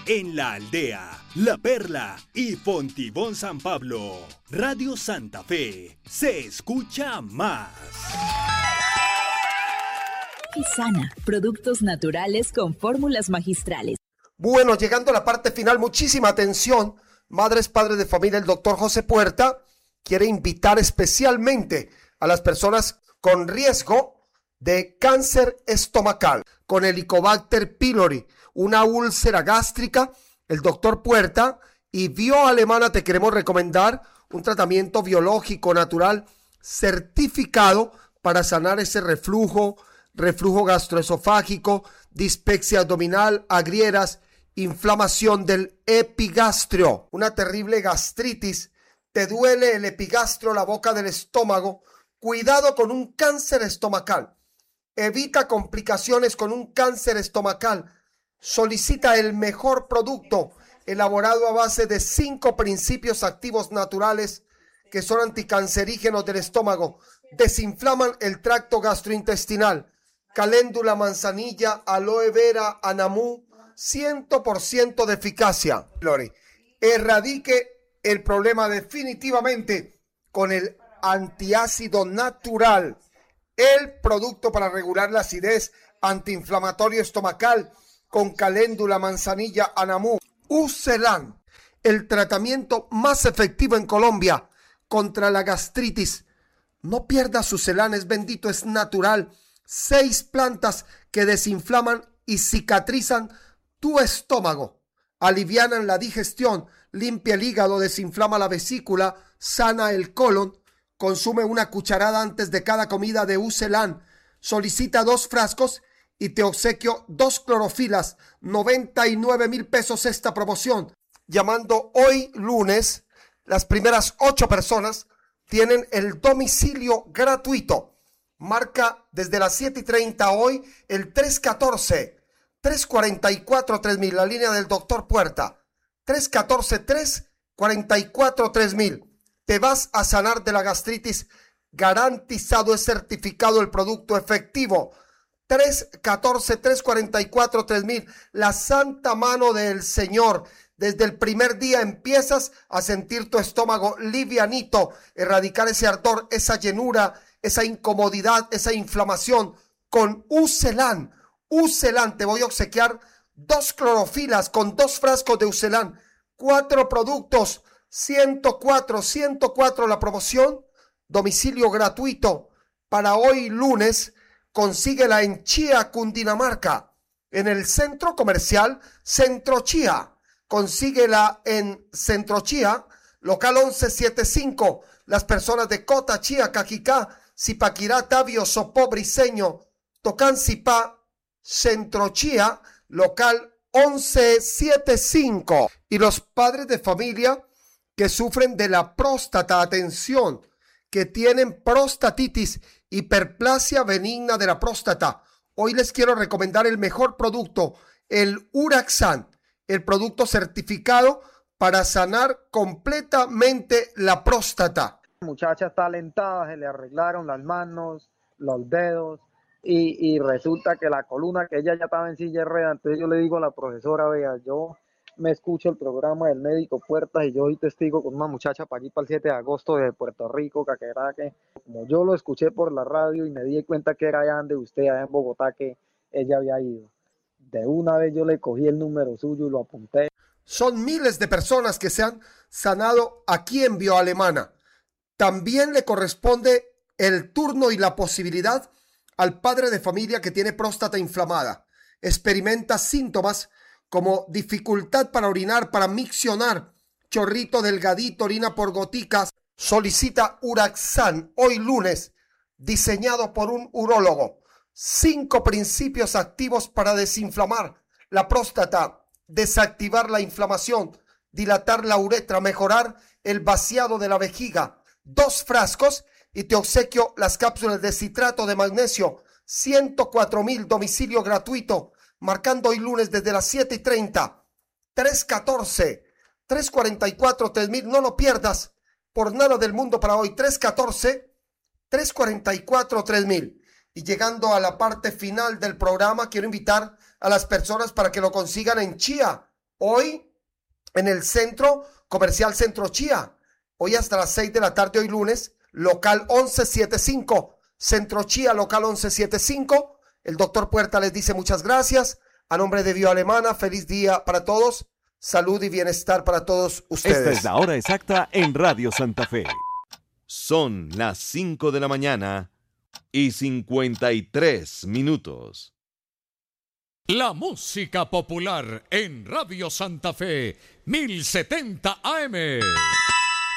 en La Aldea, La Perla y Fontibón San Pablo. Radio Santa Fe se escucha más. Fisana, productos naturales con fórmulas magistrales. Bueno, llegando a la parte final, muchísima atención. Madres, padres de familia, el doctor José Puerta quiere invitar especialmente a las personas con riesgo de cáncer estomacal, con Helicobacter pylori, una úlcera gástrica. El doctor Puerta y Bioalemana te queremos recomendar un tratamiento biológico natural certificado para sanar ese reflujo gastroesofágico, dispepsia abdominal, agrieras, inflamación del epigastrio, una terrible gastritis. Te duele el epigastrio, la boca del estómago. Cuidado con un cáncer estomacal. Evita complicaciones con un cáncer estomacal. Solicita el mejor producto elaborado a base de 5 principios activos naturales que son anticancerígenos del estómago. Desinflaman el tracto gastrointestinal. Caléndula, manzanilla, aloe vera, anamú, 100% de eficacia. Erradique el problema definitivamente con el antiácido natural, el producto para regular la acidez, antiinflamatorio estomacal con caléndula, manzanilla, anamú. Ucelan, el tratamiento más efectivo en Colombia contra la gastritis. No pierdas Ucelan, es bendito, es natural. 6 plantas que desinflaman y cicatrizan tu estómago, alivianan la digestión, limpia el hígado, desinflama la vesícula, sana el colon. Consume una cucharada antes de cada comida de Ucelan. Solicita 2 frascos y te obsequio 2 clorofilas, 99,000 pesos esta promoción. Llamando hoy lunes, las primeras 8 personas tienen el domicilio gratuito. Marca desde las 7:30 hoy el 314-344-3000, la línea del doctor Puerta. 314-344-3000. Te vas a sanar de la gastritis. Garantizado, es certificado el producto efectivo. 314-344-3000. La santa mano del Señor. Desde el primer día empiezas a sentir tu estómago livianito, erradicar ese ardor, esa llenura, esa incomodidad, esa inflamación con Ucelan. Ucelan, te voy a obsequiar 2 clorofilas con 2 frascos de Ucelan. 4 productos, 104 la promoción. Domicilio gratuito para hoy lunes. Consíguela en Chía, Cundinamarca, en el centro comercial Centro Chía. Consíguela en Centro Chía, local 1175. Las personas de Cota, Chía, Cajicá, Zipaquirá, Tabio, Sopó, Briceño, Tocancipá, Centro Chía, local 1175. Y los padres de familia que sufren de la próstata, atención, que tienen prostatitis, hiperplasia benigna de la próstata. Hoy les quiero recomendar el mejor producto, el Uraxan, el producto certificado para sanar completamente la próstata. La muchacha está alentada, se le arreglaron las manos, los dedos y resulta que la columna, que ella ya estaba en silla de ruedas. Entonces yo le digo a la profesora, vea, yo me escucho el programa del médico Puertas y yo soy testigo con una muchacha para allí para el 7 de agosto de Puerto Rico, Caqueraque. Como yo lo escuché por la radio y me di cuenta que era allá de usted, allá en Bogotá, que ella había ido. De una vez yo le cogí el número suyo y lo apunté. Son miles de personas que se han sanado aquí en Bioalemana. También le corresponde el turno y la posibilidad al padre de familia que tiene próstata inflamada. Experimenta síntomas como dificultad para orinar, para miccionar, chorrito delgadito, orina por goticas. Solicita Uraxan hoy lunes, diseñado por un urólogo. 5 principios activos para desinflamar la próstata, desactivar la inflamación, dilatar la uretra, mejorar el vaciado de la vejiga. 2 frascos y te obsequio las cápsulas de citrato de magnesio. 104,000, domicilio gratuito. Marcando hoy lunes desde las 7:30. 314-344-3000. No lo pierdas por nada del mundo para hoy. 314-344-3000. Y llegando a la parte final del programa, quiero invitar a las personas para que lo consigan en Chía, Hoy en el Centro Comercial Centro Chía. Hoy hasta las 6 de la tarde, hoy lunes, local 1175. Centro Chía, local 1175. El doctor Puerta les dice muchas gracias. A nombre de Bio Alemana, feliz día para todos. Salud y bienestar para todos ustedes. Esta es la hora exacta en Radio Santa Fe. Son las 5 de la mañana y 53 minutos. La música popular en Radio Santa Fe, 1070 AM.